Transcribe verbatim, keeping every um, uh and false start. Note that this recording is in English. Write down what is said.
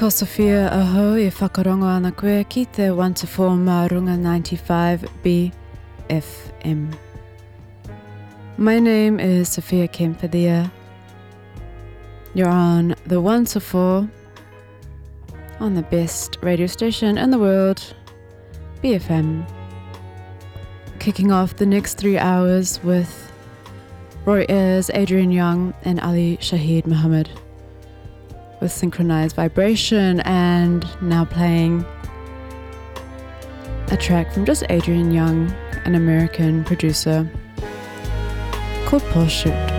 Ko Sophia aho I whakarongo ana koe ki te one to four Marunga ninety-five B F M. My name is Sophia Kempadea. You're on the one to four on the best radio station in the world, B F M. Kicking off the next three hours with Roy Ayers, Adrian Young and Ali Shaheed Muhammad with Synchronized Vibration, and now playing a track from just Adrian Young, an American producer, called Pulse Shoot.